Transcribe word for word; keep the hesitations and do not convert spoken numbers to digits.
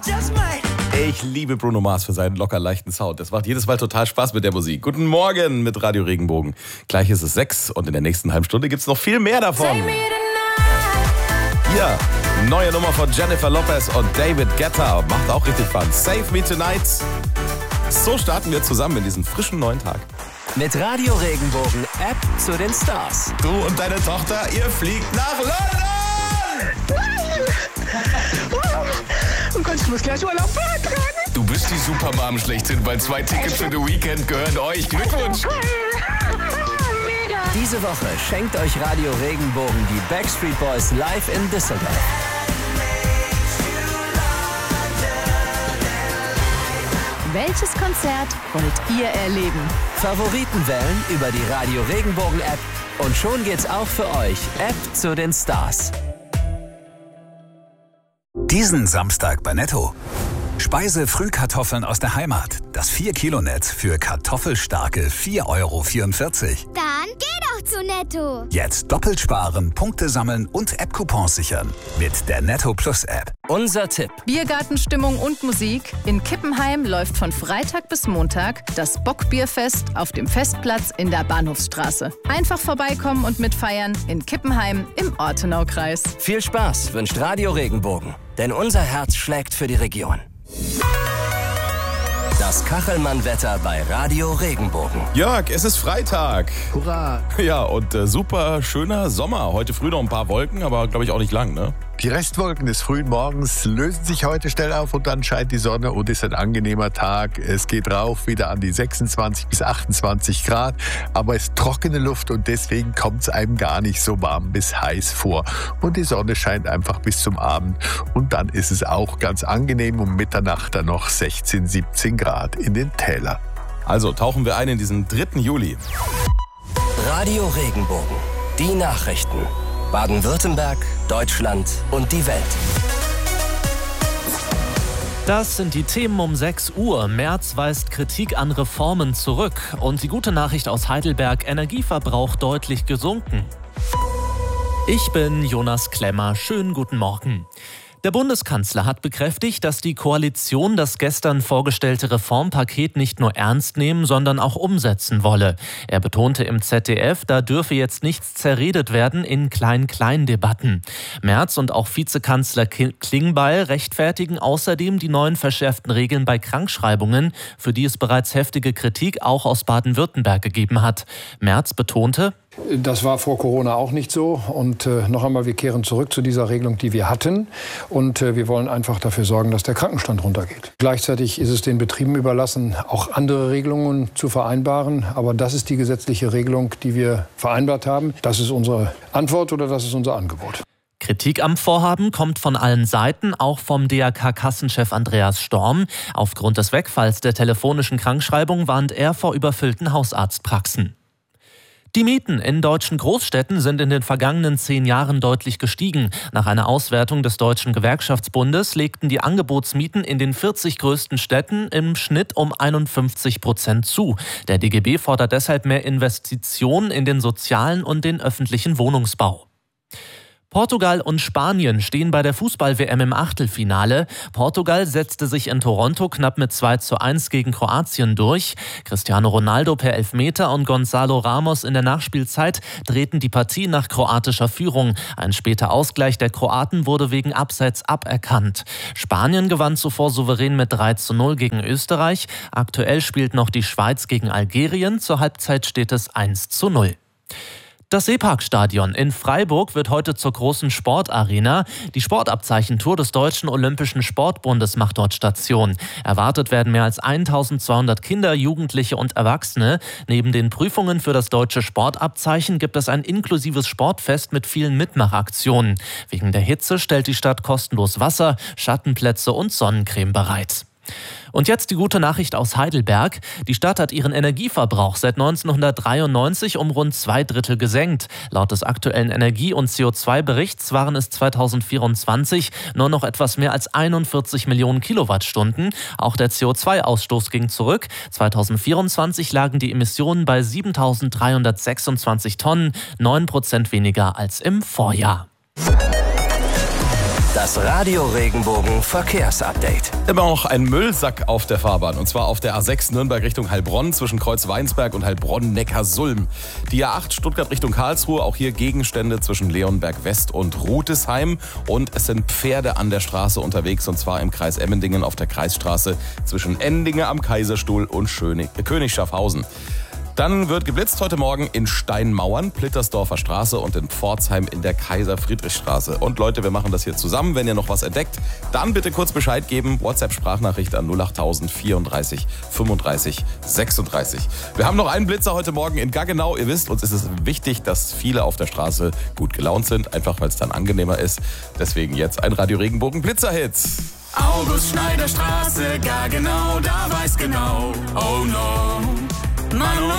Ich liebe Bruno Mars für seinen locker leichten Sound. Das macht jedes Mal total Spaß mit der Musik. Guten Morgen mit Radio Regenbogen. Gleich ist es sechs und in der nächsten halben Stunde gibt es noch viel mehr davon. Hier, neue Nummer von Jennifer Lopez und David Guetta. Macht auch richtig Fun. Save Me Tonight. So starten wir zusammen in diesen frischen neuen Tag. Mit Radio Regenbogen, App zu den Stars. Du und deine Tochter, ihr fliegt nach London! Oh Gott, ich muss gleich Urlaub beantragen. Du bist die Supermom schlechthin, weil zwei Tickets für The Weekend gehören euch. Glückwunsch! Diese Woche schenkt euch Radio Regenbogen die Backstreet Boys live in Düsseldorf. Welches Konzert wollt ihr erleben? Favoriten wählen über die Radio Regenbogen App. Und schon geht's auch für euch. App zu den Stars. Diesen Samstag bei Netto. Speise-Frühkartoffeln aus der Heimat. Das vier Kilo Netz für kartoffelstarke vier Euro vierundvierzig. Dann geh doch zu Netto. Jetzt doppelt sparen, Punkte sammeln und App-Coupons sichern. Mit der Netto Plus App. Unser Tipp. Biergartenstimmung und Musik. In Kippenheim läuft von Freitag bis Montag das Bockbierfest auf dem Festplatz in der Bahnhofsstraße. Einfach vorbeikommen und mitfeiern in Kippenheim im Ortenaukreis. Viel Spaß wünscht Radio Regenbogen. Denn unser Herz schlägt für die Region. Das Kachelmann-Wetter bei Radio Regenbogen. Jörg, es ist Freitag. Hurra! Ja, und äh, super schöner Sommer. Heute früh noch ein paar Wolken, aber glaube ich auch nicht lang, ne? Die Restwolken des frühen Morgens lösen sich heute schnell auf und dann scheint die Sonne und ist ein angenehmer Tag. Es geht rauf wieder an die sechsundzwanzig bis achtundzwanzig Grad, aber es ist trockene Luft und deswegen kommt es einem gar nicht so warm bis heiß vor. Und die Sonne scheint einfach bis zum Abend und dann ist es auch ganz angenehm um Mitternacht dann noch sechzehn, siebzehn Grad in den Tälern. Also tauchen wir ein in diesen dritten Juli. Radio Regenbogen. Die Nachrichten. Baden-Württemberg, Deutschland und die Welt. Das sind die Themen um sechs Uhr. Merz weist Kritik an Reformen zurück. Und die gute Nachricht aus Heidelberg: Energieverbrauch deutlich gesunken. Ich bin Jonas Klemmer. Schönen guten Morgen. Der Bundeskanzler hat bekräftigt, dass die Koalition das gestern vorgestellte Reformpaket nicht nur ernst nehmen, sondern auch umsetzen wolle. Er betonte im Z D F, da dürfe jetzt nichts zerredet werden in Klein-Klein-Debatten. Merz und auch Vizekanzler Klingbeil rechtfertigen außerdem die neuen verschärften Regeln bei Krankschreibungen, für die es bereits heftige Kritik auch aus Baden-Württemberg gegeben hat. Merz betonte: Das war vor Corona auch nicht so. Und äh, noch einmal, wir kehren zurück zu dieser Regelung, die wir hatten. Und äh, wir wollen einfach dafür sorgen, dass der Krankenstand runtergeht. Gleichzeitig ist es den Betrieben überlassen, auch andere Regelungen zu vereinbaren. Aber das ist die gesetzliche Regelung, die wir vereinbart haben. Das ist unsere Antwort oder das ist unser Angebot. Kritik am Vorhaben kommt von allen Seiten, auch vom D A K-Kassenchef Andreas Storm. Aufgrund des Wegfalls der telefonischen Krankschreibung warnt er vor überfüllten Hausarztpraxen. Die Mieten in deutschen Großstädten sind in den vergangenen zehn Jahren deutlich gestiegen. Nach einer Auswertung des Deutschen Gewerkschaftsbundes legten die Angebotsmieten in den vierzig größten Städten im Schnitt um einundfünfzig Prozent zu. Der D G B fordert deshalb mehr Investitionen in den sozialen und den öffentlichen Wohnungsbau. Portugal und Spanien stehen bei der Fußball-W M im Achtelfinale. Portugal setzte sich in Toronto knapp mit zwei zu eins gegen Kroatien durch. Cristiano Ronaldo per Elfmeter und Gonzalo Ramos in der Nachspielzeit drehten die Partie nach kroatischer Führung. Ein später Ausgleich der Kroaten wurde wegen Abseits aberkannt. Spanien gewann zuvor souverän mit drei zu null gegen Österreich. Aktuell spielt noch die Schweiz gegen Algerien. Zur Halbzeit steht es eins zu null. Das Seeparkstadion in Freiburg wird heute zur großen Sportarena. Die Sportabzeichentour des Deutschen Olympischen Sportbundes macht dort Station. Erwartet werden mehr als eintausendzweihundert Kinder, Jugendliche und Erwachsene. Neben den Prüfungen für das deutsche Sportabzeichen gibt es ein inklusives Sportfest mit vielen Mitmachaktionen. Wegen der Hitze stellt die Stadt kostenlos Wasser, Schattenplätze und Sonnencreme bereit. Und jetzt die gute Nachricht aus Heidelberg. Die Stadt hat ihren Energieverbrauch seit neunzehnhundertdreiundneunzig um rund zwei Drittel gesenkt. Laut des aktuellen Energie- und C O zwei Berichts waren es zweitausendvierundzwanzig nur noch etwas mehr als einundvierzig Millionen Kilowattstunden. Auch der C O zwei Ausstoß ging zurück. zweitausendvierundzwanzig lagen die Emissionen bei siebentausenddreihundertsechsundzwanzig Tonnen, neun Prozent weniger als im Vorjahr. Das Radio Regenbogen Verkehrsupdate. Immer noch ein Müllsack auf der Fahrbahn. Und zwar auf der A sechs Nürnberg Richtung Heilbronn zwischen Kreuz-Weinsberg und Heilbronn-Neckarsulm. Die A acht Stuttgart Richtung Karlsruhe. Auch hier Gegenstände zwischen Leonberg West und Rutesheim. Und es sind Pferde an der Straße unterwegs. Und zwar im Kreis Emmendingen auf der Kreisstraße zwischen Endinge am Kaiserstuhl und Schönig, äh, König Schaffhausen. Dann wird geblitzt heute Morgen in Steinmauern, Plittersdorfer Straße und in Pforzheim in der Kaiser-Friedrich-Straße. Und Leute, wir machen das hier zusammen. Wenn ihr noch was entdeckt, dann bitte kurz Bescheid geben. WhatsApp-Sprachnachricht an null acht tausend vierunddreißig fünfunddreißig sechsunddreißig. Wir haben noch einen Blitzer heute Morgen in Gaggenau. Ihr wisst, uns ist es wichtig, dass viele auf der Straße gut gelaunt sind, einfach weil es dann angenehmer ist. Deswegen jetzt ein Radio Regenbogen Blitzer-Hit. August Schneider Straße, Gaggenau, da weiß genau, oh no. Mann, oh